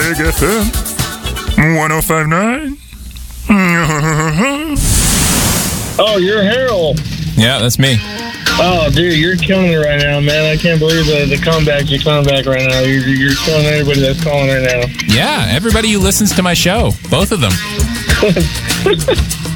Big FM 1059. Oh, you're Harold. Yeah, that's me. Oh, dude, you're killing it right now, man. I can't believe the comeback you're coming back right now. You're killing everybody that's calling right now. Yeah, everybody who listens to my show. Both of them.